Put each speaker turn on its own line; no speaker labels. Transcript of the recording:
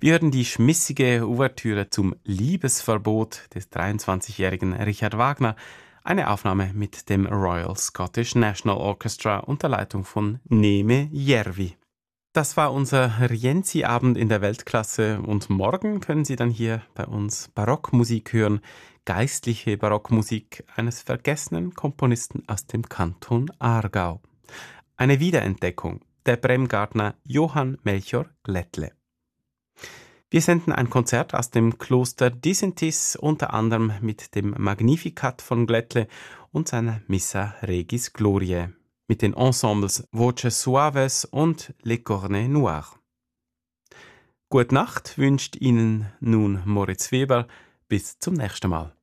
Wir hören die schmissige Ouvertüre zum Liebesverbot des 23-jährigen Richard Wagner, eine Aufnahme mit dem Royal Scottish National Orchestra unter Leitung von Neme Järvi. Das war unser Rienzi-Abend in der Weltklasse und morgen können Sie dann hier bei uns Barockmusik hören, geistliche Barockmusik eines vergessenen Komponisten aus dem Kanton Aargau. Eine Wiederentdeckung, der Bremgartner Johann Melchior Glättle. Wir senden ein Konzert aus dem Kloster Disentis, unter anderem mit dem Magnificat von Glättle und seiner Missa Regis Gloriae, mit den Ensembles Voces Suaves und Les Cornets Noirs. Gute Nacht wünscht Ihnen nun Moritz Weber. Bis zum nächsten Mal.